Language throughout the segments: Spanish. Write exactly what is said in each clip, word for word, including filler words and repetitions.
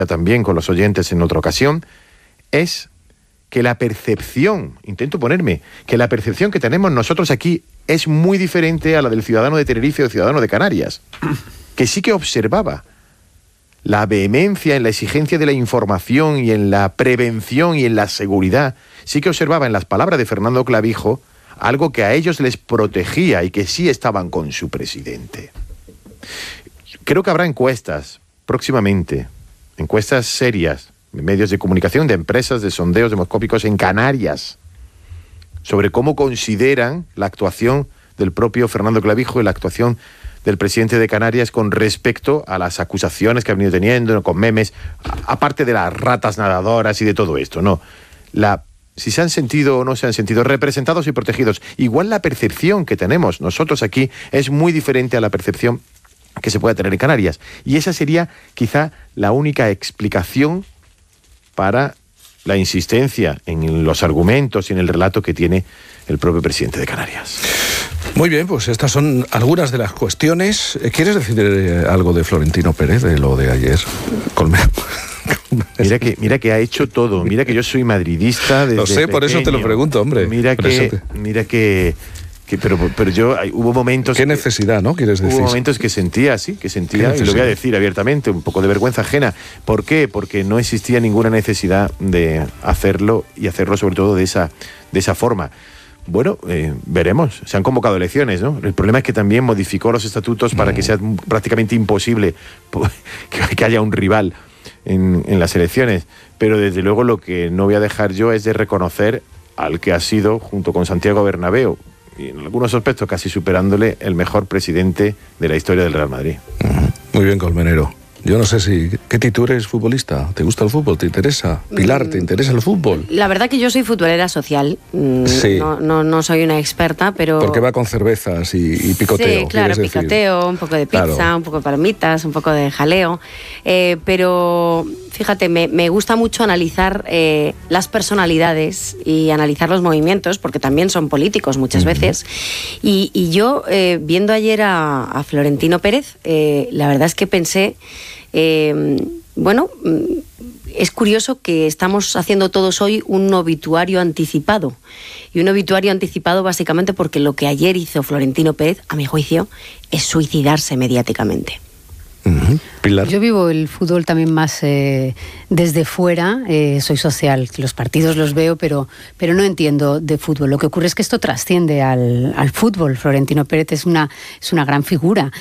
también con los oyentes en otra ocasión, es que la percepción, intento ponerme, que la percepción que tenemos nosotros aquí es muy diferente a la del ciudadano de Tenerife o ciudadano de Canarias, que sí que observaba la vehemencia en la exigencia de la información y en la prevención y en la seguridad, sí que observaba en las palabras de Fernando Clavijo algo que a ellos les protegía y que sí estaban con su presidente. Creo que habrá encuestas próximamente, encuestas serias, de medios de comunicación, de empresas, de sondeos demoscópicos en Canarias, sobre cómo consideran la actuación del propio Fernando Clavijo y la actuación del presidente de Canarias con respecto a las acusaciones que ha venido teniendo, con memes, aparte de las ratas nadadoras y de todo esto, ¿no? La, si se han sentido o no se han sentido representados y protegidos. Igual la percepción que tenemos nosotros aquí es muy diferente a la percepción que se puede tener en Canarias. Y esa sería quizá la única explicación para la insistencia en los argumentos y en el relato que tiene el propio presidente de Canarias. Muy bien, pues estas son algunas de las cuestiones. ¿Quieres decir eh, algo de Florentino Pérez, de lo de ayer? Colmena. Mira que, mira que ha hecho todo. Mira que yo soy madridista desde Lo sé, pequeño. Por eso te lo pregunto, hombre. Mira por que, te... mira que, que pero, pero yo hay, hubo momentos. ¿Qué necesidad, no? ¿Quieres decir? Hubo momentos que sentía, sí, que sentía, y lo voy a decir abiertamente, un poco de vergüenza ajena. ¿Por qué? Porque no existía ninguna necesidad de hacerlo y hacerlo sobre todo de esa, de esa forma. Bueno, eh, veremos. Se han convocado elecciones, ¿no? El problema es que también modificó los estatutos para que sea prácticamente imposible que, que haya un rival en, en las elecciones. Pero desde luego lo que no voy a dejar yo es de reconocer al que ha sido, junto con Santiago Bernabéu, y en algunos aspectos casi superándole, el mejor presidente de la historia del Real Madrid. Muy bien, Colmenero. Yo no sé si... ¿Qué tú eres futbolista? ¿Te gusta el fútbol? ¿Te interesa? Pilar, ¿te interesa el fútbol? La verdad que yo soy futbolera social. Sí. No, no, no soy una experta, pero... Porque va con cervezas y, y picoteo. Sí, claro, picoteo, decir? Un poco de pizza, claro. Un poco de palomitas, un poco de jaleo. Eh, pero, fíjate, me, me gusta mucho analizar eh, las personalidades y analizar los movimientos, porque también son políticos muchas uh-huh. veces. Y, y yo, eh, viendo ayer a, a Florentino Pérez, eh, la verdad es que pensé... Eh, bueno, es curioso que estamos haciendo todos hoy un obituario anticipado. Y un obituario anticipado básicamente porque lo que ayer hizo Florentino Pérez, a mi juicio, es suicidarse mediáticamente. Uh-huh. Pilar. Yo vivo el fútbol también más eh, desde fuera, eh, soy social, los partidos los veo, pero, pero no entiendo de fútbol. Lo que ocurre es que esto trasciende al, al fútbol. Florentino Pérez es una, es una gran figura.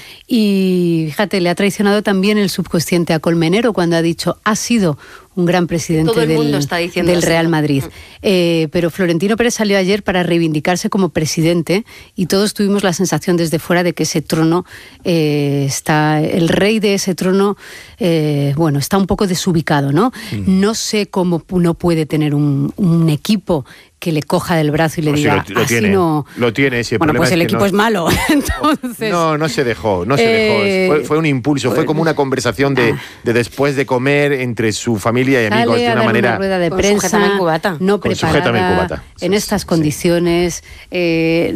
Y fíjate, le ha traicionado también el subconsciente a Colmenero cuando ha dicho, ha sido un gran presidente Todo el mundo del, está diciendo del Real Madrid. Mm. Eh, pero Florentino Pérez salió ayer para reivindicarse como presidente y todos tuvimos la sensación desde fuera de que ese trono eh, está, el rey de ese trono, eh, bueno, está un poco desubicado, ¿no? Mm. No sé cómo no puede tener un, un equipo que le coja del brazo y le pues diga, sí, lo, lo así tiene, no... Lo tiene, sí. El bueno, pues el es equipo no, es malo, entonces... No, no se dejó, no se eh, dejó. Fue, fue un impulso, pues, fue como una conversación de, de después de comer entre su familia y amigos de una manera... Una rueda de prensa, no preparada, en estas condiciones. Eh,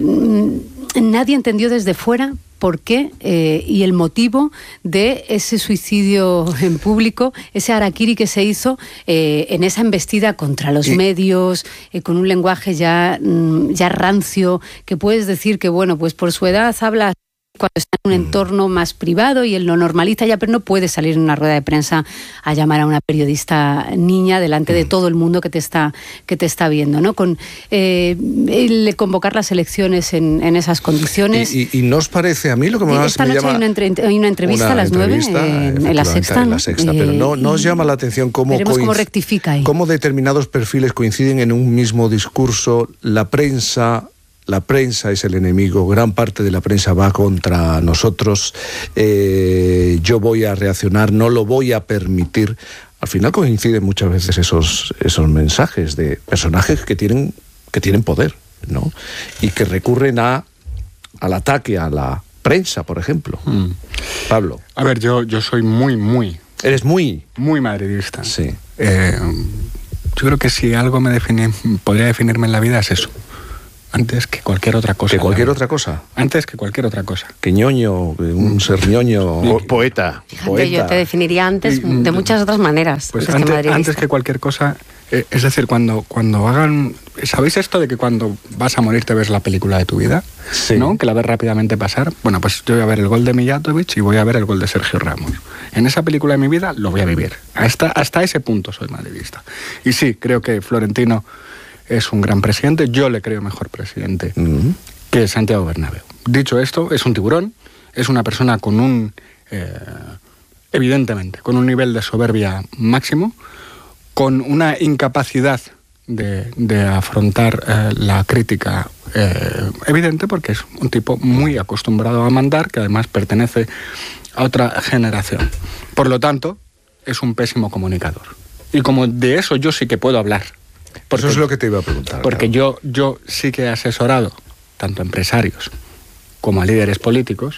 nadie entendió desde fuera por qué eh, y el motivo de ese suicidio en público, ese harakiri que se hizo eh, en esa embestida contra los y... medios, eh, con un lenguaje ya, ya rancio, que puedes decir que, bueno, pues por su edad habla cuando está en un entorno más privado y él lo normaliza ya, pero no puede salir en una rueda de prensa a llamar a una periodista niña delante de todo el mundo que te está, que te está viendo, ¿no? Con eh, el convocar las elecciones en, en esas condiciones. ¿Y, y, y no os parece a mí lo que más esta me noche llama? Hay una, entre, hay una entrevista una a las nueve en, en la Sexta. En la Sexta, ¿no? Pero no, no os llama la atención cómo, veremos cómo rectifica ahí. Cómo determinados perfiles coinciden en un mismo discurso, la prensa... La prensa es el enemigo, gran parte de la prensa va contra nosotros, eh, yo voy a reaccionar, no lo voy a permitir. Al final coinciden muchas veces esos, esos mensajes de personajes que tienen, que tienen poder, ¿no? Y que recurren a, al ataque a la prensa, por ejemplo. Mm. Pablo. A ver, yo, yo soy muy, muy... ¿Eres muy? Muy madridista. Sí. Eh, yo creo que si algo me define, podría definirme en la vida es eso. antes que cualquier otra cosa. ¿Que cualquier otra cosa? Antes que cualquier otra cosa. Que ñoño, un ser ñoño. Po poeta. Fíjate, poeta. yo te definiría antes Y, de muchas otras maneras. Pues antes, antes, que antes que cualquier cosa, eh, es decir, cuando, cuando hagan... ¿Sabéis esto de que cuando vas a morir te ves la película de tu vida? Sí. ¿No? Que la ves rápidamente pasar. Bueno, pues yo voy a ver el gol de Mijatovic y voy a ver el gol de Sergio Ramos. En esa película de mi vida lo voy a vivir. Hasta, hasta ese punto soy madridista. Y sí, creo que Florentino es un gran presidente. Yo le creo mejor presidente uh-huh. que Santiago Bernabéu. Dicho esto, es un tiburón, es una persona con un... Eh, evidentemente, con un nivel de soberbia máximo, con una incapacidad de, de afrontar eh, la crítica eh, evidente, porque es un tipo muy acostumbrado a mandar, que además pertenece a otra generación. Por lo tanto, es un pésimo comunicador. Y como de eso yo sí que puedo hablar. Porque, eso es lo que te iba a preguntar. Porque claro. yo, yo sí que he asesorado tanto a empresarios como a líderes políticos.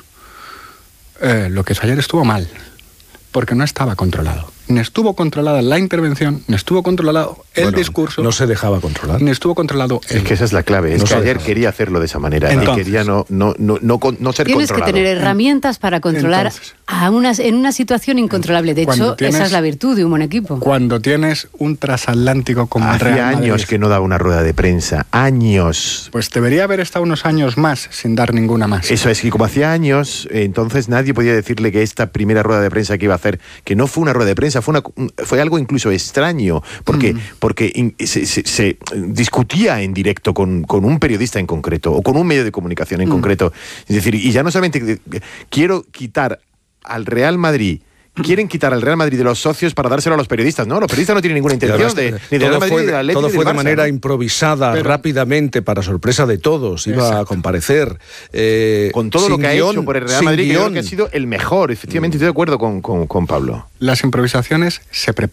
Eh, lo que hizo ayer estuvo mal, porque no estaba controlado. Ni estuvo controlada la intervención, ni estuvo controlado el bueno, discurso. No se dejaba controlar. Ni estuvo controlado el... Es que esa es la clave. Es no que ayer dejaba. quería hacerlo de esa manera. Entonces, y quería no, no, no, no, no ser tienes controlado. Tienes que tener herramientas para controlar Entonces, a unas, en una situación incontrolable. De hecho, tienes, esa es la virtud de un buen equipo. Cuando tienes un transatlántico como Hacía Real Madrid, años que no daba una rueda de prensa. Años. Pues debería haber estado unos años más sin dar ninguna más. Eso es, que como hacía años, entonces nadie podía decirle que esta primera rueda de prensa que iba a hacer, que no fue una rueda de prensa, fue, una, fue algo incluso extraño, porque, mm. porque in, se, se, se discutía en directo con, con un periodista en concreto, o con un medio de comunicación en mm. concreto. Es decir, y ya no solamente quiero quitar al Real Madrid, quieren quitar al Real Madrid de los socios para dárselo a los periodistas. No, los periodistas no tienen ninguna intención de, ni de Real Madrid, fue, ni de Atlético, todo ni fue del de Barça, manera ¿no? improvisada, Pero, rápidamente, para sorpresa de todos. Iba exacto. a comparecer. Eh, con todo lo que guión, ha hecho por el Real Madrid, que creo que ha sido el mejor. Efectivamente, mm. estoy de acuerdo con, con, con Pablo. Las improvisaciones se preparan.